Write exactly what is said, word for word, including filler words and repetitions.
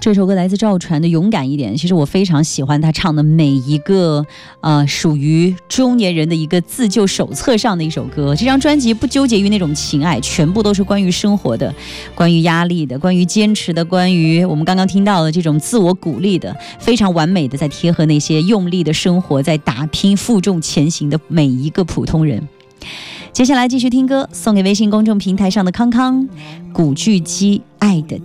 这首歌来自赵传的《勇敢一点》，其实我非常喜欢他唱的每一个呃属于中年人的一个自救手册上的一首歌。这张专辑不纠结于那种情爱，全部都是关于生活的，关于压力的，关于坚持的，关于我们刚刚听到的这种自我鼓励的，非常完美的在贴合那些用力的生活，在打拼负重前行的每一个普通人。接下来继续听歌，送给微信公众平台上的康康，古巨基《爱的